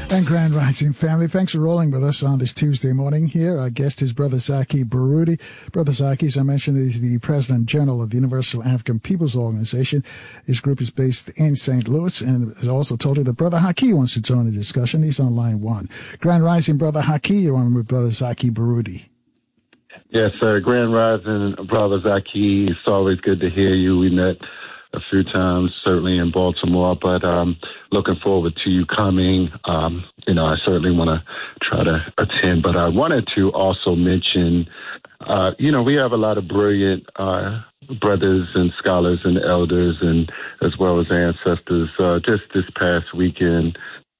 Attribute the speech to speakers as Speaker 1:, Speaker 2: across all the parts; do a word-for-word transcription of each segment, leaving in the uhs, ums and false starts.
Speaker 1: And Grand Rising family, thanks for rolling with us on this Tuesday morning here. Our guest is Brother Zaki Baruti. Brother Zaki, as I mentioned, is the President General of the Universal African Peoples Organization. His group is based in Saint Louis, and as I also told you that Brother Haki wants to join the discussion. He's on line one. Grand Rising, Brother Haki, you're on with Brother Zaki Baruti.
Speaker 2: Yes, sir. Grand Rising, Brother Zaki. It's always good to hear you. We met a few times, certainly in Baltimore, but um, looking forward to you coming. Um, you know, I certainly want to try to attend, but I wanted to also mention, uh, you know, we have a lot of brilliant uh, brothers and scholars and elders, and as well as ancestors. Uh, just this past weekend,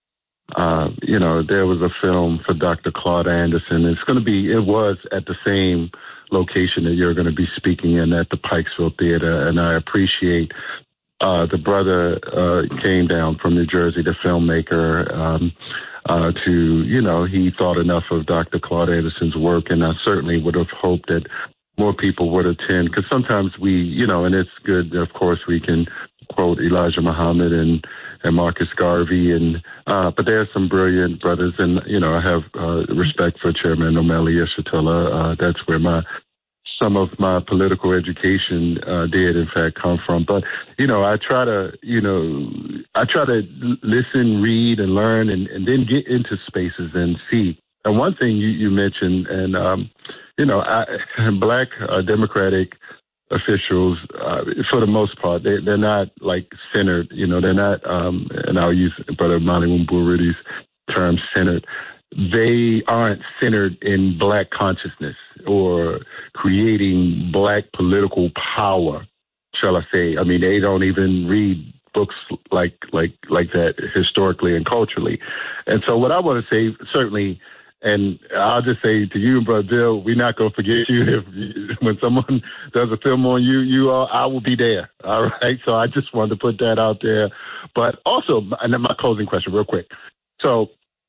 Speaker 2: uh, you know, there was a film for Doctor Claude Anderson. It's going to be, it was at the same location that you're going to be speaking in at the Pikesville Theater, and I appreciate uh, the brother uh, came down from New Jersey, the filmmaker, um, uh, to, you know, he thought enough of Doctor Claude Anderson's work, and I certainly would have hoped that more people would attend, because sometimes we, you know, and it's good, of course, we can quote Elijah Muhammad and, and Marcus Garvey, and uh, but there are some brilliant brothers, and, you know, I have uh, respect for Chairman Omeli Yeshitela. Uh, that's where my some of my political education uh, did, in fact, come from. But, you know, I try to, you know, I try to listen, read, and learn, and, and then get into spaces and see. And one thing you, you mentioned, and, um, you know, I, black uh, Democratic officials, uh, for the most part, they, they're not, like, centered. You know, they're not, um, and I'll use Brother Malimu Buruti's term, centered. They aren't centered in black consciousness or creating black political power, shall I say. I mean, they don't even read books like like like that historically and culturally. And so what I want to say, certainly, and I'll just say to you, Brother Bill, we're not going to forget you. If when someone does a film on you, you are, I will be there. All right. So I just wanted to put that out there. But also, and then my closing question real quick. So,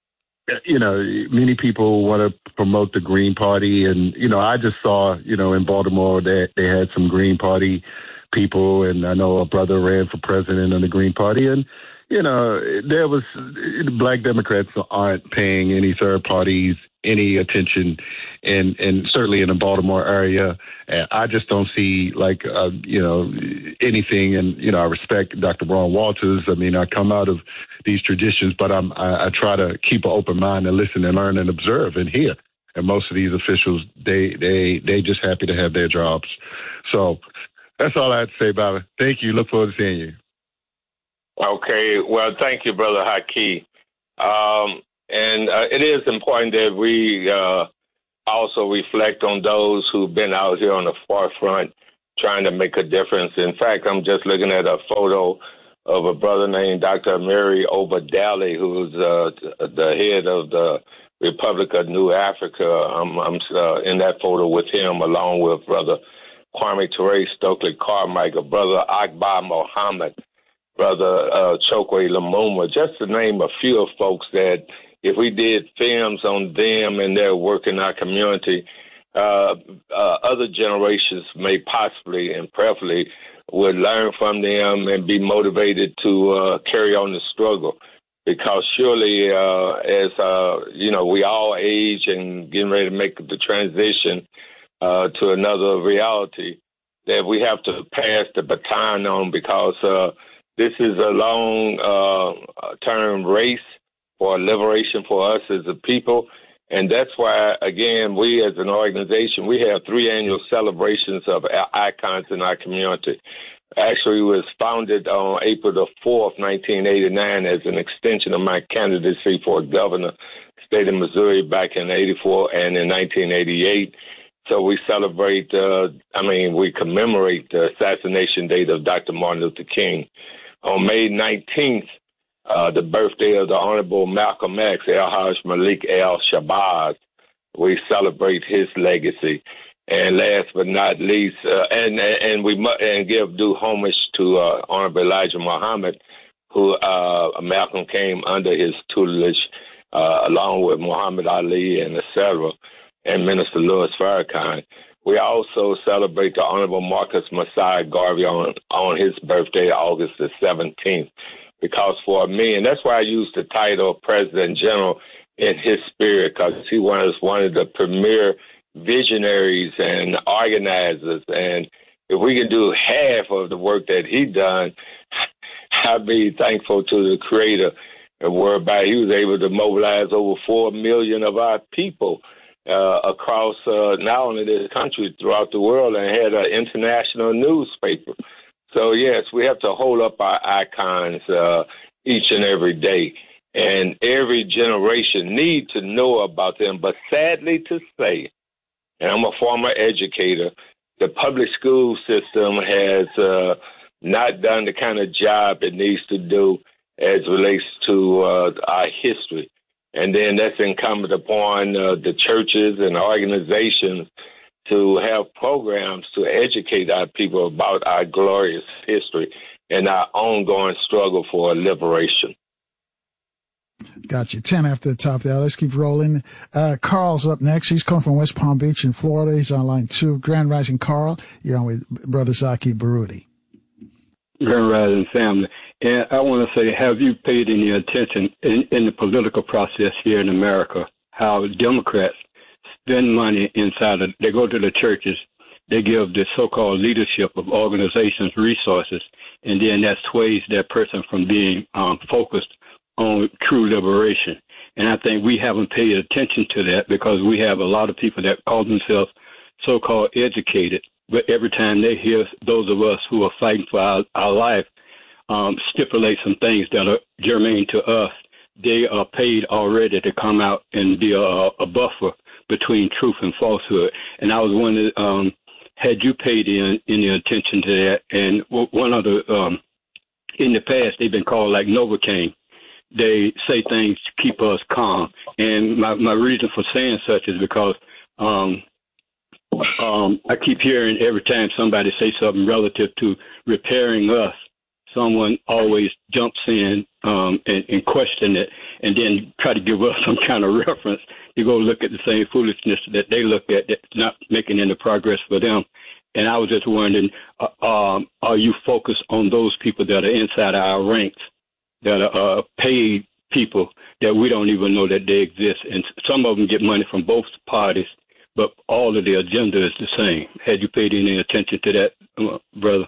Speaker 2: you know, many people want to promote the Green Party. And, you know, I just saw, you know, in Baltimore that they had some Green Party people. And I know a brother ran for president of the Green Party. And, you know, there was black Democrats aren't paying any third parties any attention, and and certainly in the Baltimore area. And I just don't see, like, uh, you know, anything. And, you know, I respect Doctor Ron Walters. I mean, I come out of these traditions, but I'm, I, I try to keep an open mind and listen and learn and observe and hear. And most of these officials, they they they just happy to have their jobs. So that's all I have to say about it. Thank you. Look forward to seeing you.
Speaker 3: Okay. Well, thank you, Brother Haki. Um, and uh, it is important that we uh, also reflect on those who've been out here on the forefront trying to make a difference. In fact, I'm just looking at a photo of a brother named Doctor Amiri Obadali, who's uh, the head of the Republic of New Africa. I'm, I'm uh, in that photo with him, along with Brother Kwame Ture Stokely Carmichael, Brother Akbar Mohammed, Brother uh, Chokwe Lumumba, just to name a few of folks that if we did films on them and their work in our community, uh, uh, other generations may possibly and preferably would learn from them and be motivated to uh, carry on the struggle. Because surely, uh, as, uh, you know, we all age and getting ready to make the transition uh, to another reality, that we have to pass the baton on, because uh, this is a long-term uh, race for liberation for us as a people. And that's why, again, we as an organization, we have three annual celebrations of icons in our community. Actually, it was founded on April the fourth, nineteen eighty-nine, as an extension of my candidacy for governor, state of Missouri, back in eighty-four and in nineteen eighty-eight. So we celebrate, uh, I mean, we commemorate the assassination date of Doctor Martin Luther King. On May nineteenth, uh, the birthday of the Honorable Malcolm X, El-Haj Malik El-Shabazz, we celebrate his legacy. And last but not least, uh, and and we mu- and give due homage to uh, Honorable Elijah Muhammad, who uh, Malcolm came under his tutelage, uh, along with Muhammad Ali and et cetera, and Minister Louis Farrakhan. We also celebrate the Honorable Marcus Messiah Garvey on, on his birthday, August the seventeenth. because for me, and that's why I use the title of President General in his spirit, because he was one of the premier visionaries and organizers. And if we can do half of the work that he done, I'd be thankful to the Creator, and whereby he was able to mobilize over four million of our people uh, across uh, not only this country, throughout the world, and had an international newspaper. So, yes, we have to hold up our icons uh, each and every day. And every generation need to know about them. But sadly to say, and I'm a former educator, the public school system has uh, not done the kind of job it needs to do as relates to uh, our history. And then that's incumbent upon uh, the churches and organizations to have programs to educate our people about our glorious history and our ongoing struggle for liberation.
Speaker 1: Got you. ten after the top there. Let's keep rolling. Uh, Carl's up next. He's coming from West Palm Beach in Florida. He's on line two. Grand Rising, Carl. You're on with Brother Zaki Baruti.
Speaker 4: Grand Rising family. And I want to say, have you paid any attention in, in the political process here in America, how Democrats spend money inside of, they go to the churches, they give the so-called leadership of organizations resources, and then that sways that person from being um, focused on true liberation. And I think we haven't paid attention to that because we have a lot of people that call themselves so-called educated, but every time they hear those of us who are fighting for our, our life um, stipulate some things that are germane to us, they are paid already to come out and be a, a buffer between truth and falsehood. And I was wondering, um, had you paid any, any attention to that? And one of the, um, in the past, they've been called like Novocaine. They say things to keep us calm. And my, my reason for saying such is because um, um, I keep hearing every time somebody say something relative to repairing us, someone always jumps in um, and, and question it and then try to give us some kind of reference to go look at the same foolishness that they look at that's not making any progress for them. And I was just wondering, uh, um, are you focused on those people that are inside our ranks, that are uh, paid people that we don't even know that they exist? And some of them get money from both parties, but all of the agenda is the same. Had you paid any attention to that, uh, brother?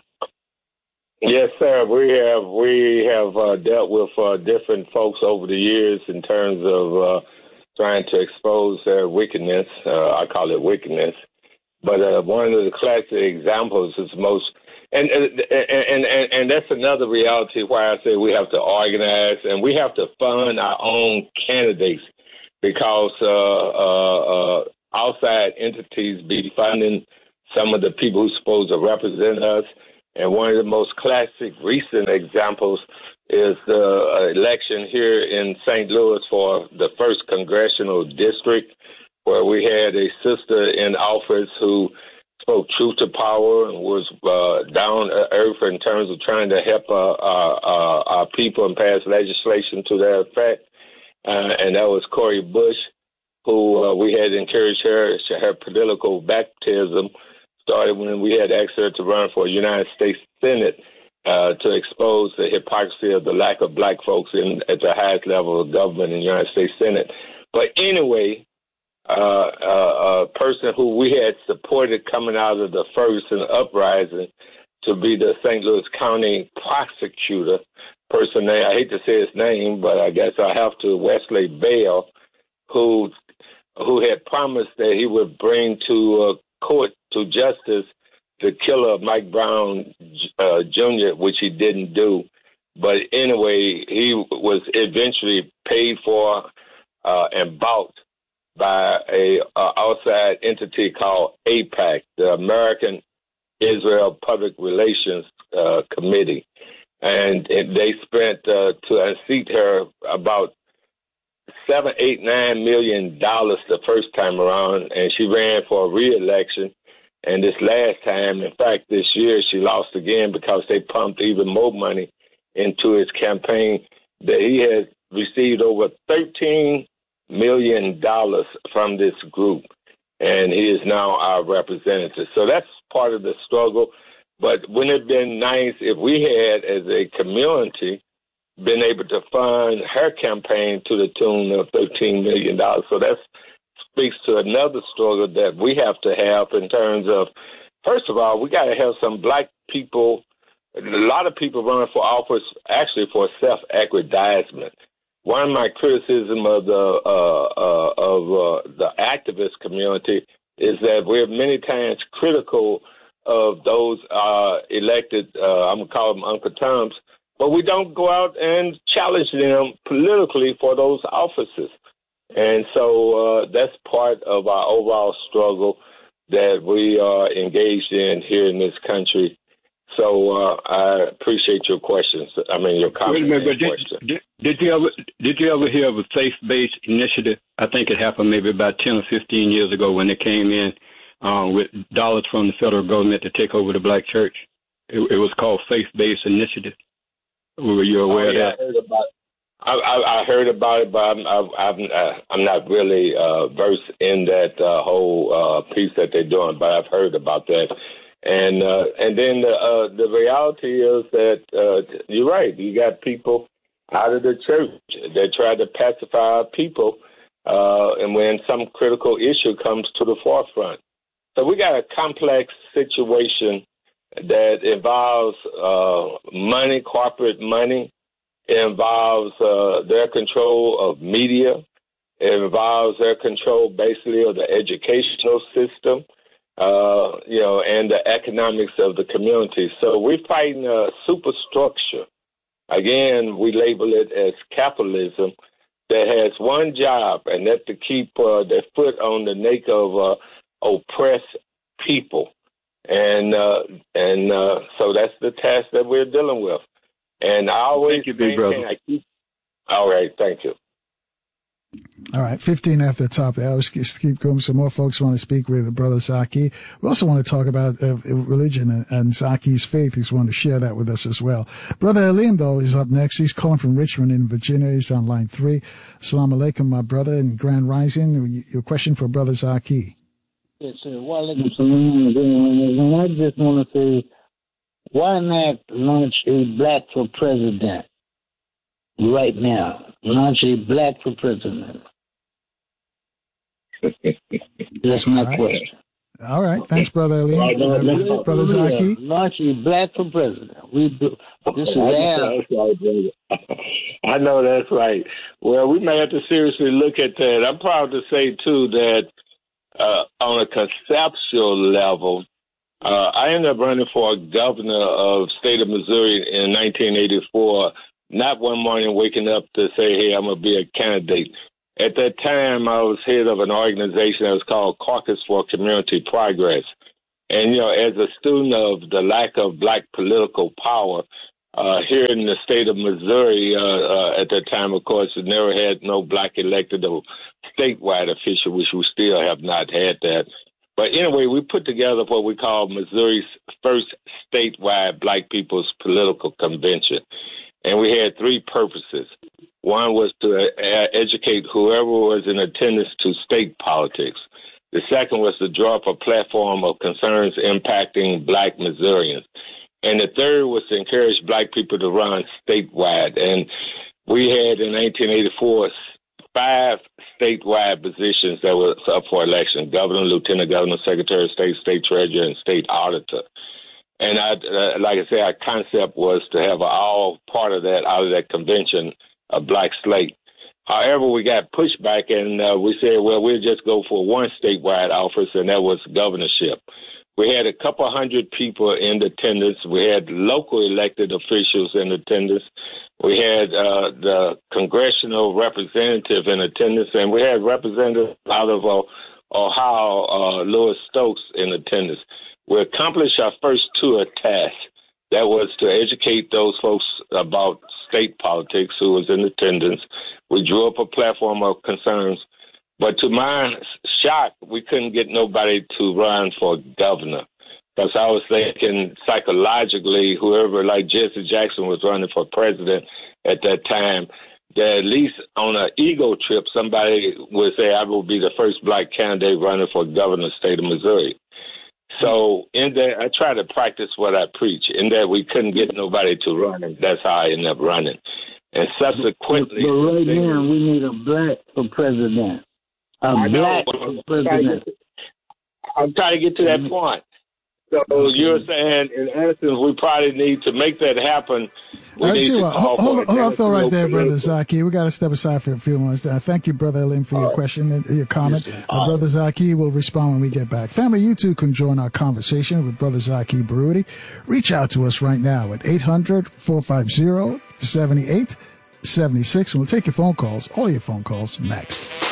Speaker 3: Yes, sir. We have we have uh, dealt with uh, different folks over the years in terms of uh, trying to expose their wickedness. Uh, I call it wickedness. But uh, one of the classic examples is most, and and, and and and that's another reality why I say we have to organize and we have to fund our own candidates, because uh, uh, uh, outside entities be funding some of the people who's supposed to represent us. And one of the most classic recent examples is the election here in Saint Louis for the first congressional district, where we had a sister in office who spoke truth to power and was uh, down to earth in terms of trying to help uh, our, our, our people and pass legislation to that effect. Uh, and that was Cori Bush, who uh, we had encouraged her. Her political baptism started when we had asked her to run for a United States Senate uh, to expose the hypocrisy of the lack of black folks in, at the highest level of government in the United States Senate. But anyway, uh, uh, a person who we had supported coming out of the Ferguson uprising to be the Saint Louis County prosecutor, person, I hate to say his name, but I guess I have to, Wesley Bell, who who had promised that he would bring to uh, court, to justice, the killer of Mike Brown uh, Junior, which he didn't do. But anyway, he was eventually paid for uh, and bought by a uh, outside entity called A PAC, the American Israel Public Relations uh, Committee. And, and they spent uh, to unseat her about seven, eight, nine million dollars the first time around, and she ran for a re-election. And this last time, in fact, this year, she lost again because they pumped even more money into his campaign. That he has received over thirteen million dollars from this group, and he is now our representative. So that's part of the struggle. But wouldn't it have been nice if we had, as a community, been able to fund her campaign to the tune of thirteen million dollars. So that speaks to another struggle that we have to have in terms of, first of all, we got to have some black people. A lot of people running for office actually for self-aggrandizement. One of my criticism of the uh, uh, of uh, the activist community is that we're many times critical of those uh, elected, uh, I'm going to call them Uncle Toms, but we don't go out and challenge them politically for those offices. And so uh, that's part of our overall struggle that we are engaged in here in this country. So uh, I appreciate your questions. I mean, your comments.
Speaker 4: Wait a minute, but did, did, did you ever did you ever hear of a faith-based initiative? I think it happened maybe about ten or fifteen years ago when they came in um, with dollars from the federal government to take over the black church. It, it was called Faith-Based Initiative. Were you aware
Speaker 3: oh, yeah,
Speaker 4: of that?
Speaker 3: I heard about it. I, I, I heard about it, but I'm I'm, I'm, uh, I'm not really uh, versed in that uh, whole uh, piece that they're doing, but I've heard about that. And uh, and then the uh, the reality is that uh, you're right. You got people out of the church that try to pacify our people, uh, and when some critical issue comes to the forefront. So we got a complex situation that involves uh, money, corporate money. It involves uh, their control of media. It involves their control, basically, of the educational system. Uh, you know, and the economics of the community. So we're fighting a superstructure. Again, we label it as capitalism that has one job, and that's to keep uh, their foot on the neck of uh, oppressed people. And uh, and uh, so that's the task that we're dealing with. And I always
Speaker 4: thank you, big brother.
Speaker 3: I keep, all right, thank you.
Speaker 1: All right, fifteen after the top. I always keep going. Some more folks want to speak with Brother Zaki. We also want to talk about uh, religion and, and Zaki's faith. He's wanting to share that with us as well. Brother Aleem, though, is up next. He's calling from Richmond in Virginia. He's on line three. Assalamu alaikum, my brother, and Grand Rising. Your question for Brother Zaki.
Speaker 5: Yes, sir. Wa alaikum salam. And I just want to say, why not launch a black for president right now? Launch a black for president. That's my
Speaker 1: All right.
Speaker 5: question.
Speaker 1: All right. Thanks, Brother Aleem. Uh, Brother Zaki.
Speaker 5: Launch a black for president. We do. This is Al.
Speaker 3: I know that's right. Well, we may have to seriously look at that. I'm proud to say, too, that uh, on a conceptual level, uh, I ended up running for governor of state of Missouri in nineteen eighty-four. Not one morning waking up to say, hey, I'm going to be a candidate. At that time, I was head of an organization that was called Caucus for Community Progress. And, you know, as a student of the lack of black political power uh, here in the state of Missouri, uh, uh, at that time, of course, it never had no black elected or statewide official, which we still have not had that. But anyway, we put together what we call Missouri's first statewide Black People's Political Convention. And we had three purposes. One was to uh, educate whoever was in attendance to state politics. The second was to draw up a platform of concerns impacting black Missourians. And the third was to encourage black people to run statewide. And we had in nineteen eighty-four five statewide positions that were up for election: governor, lieutenant governor, secretary of state, state treasurer, and state auditor. And I, uh, like I said, our concept was to have all part of that out of that convention, a black slate. However, we got pushback, and uh, we said, well, we'll just go for one statewide office, and that was governorship. We had a couple hundred people in attendance. We had local elected officials in attendance. We had uh, the congressional representative in attendance, and we had representatives out of uh, Ohio, uh, Louis Stokes, in attendance. We accomplished our first two tasks. That was to educate those folks about state politics who was in attendance. We drew up a platform of concerns. But to my shock, we couldn't get nobody to run for governor. Because I was thinking psychologically, whoever, like Jesse Jackson was running for president at that time, that at least on an ego trip, somebody would say, I will be the first black candidate running for governor of the state of Missouri. So in that, I try to practice what I preach, in that we couldn't get nobody to run, and that's how I ended up running. and subsequently.
Speaker 5: But, but right now, we need a black for president. A
Speaker 3: I
Speaker 5: black
Speaker 3: know,
Speaker 5: for president.
Speaker 3: I'm trying to get to that point. So you're saying, in essence, we probably need to make that happen. We need to
Speaker 1: what,
Speaker 3: call
Speaker 1: hold,
Speaker 3: for
Speaker 1: hold on, thought right there,
Speaker 3: political.
Speaker 1: Brother Zaki. We got to step aside for a few moments. Uh, thank you, Brother Elim, for your question and your comment. Uh, Brother Zaki will respond when we get back. Family, you too can join our conversation with Brother Zaki Baruti. Reach out to us right now at eight hundred, four five zero, seven eight seven six, and we'll take your phone calls, all your phone calls, next.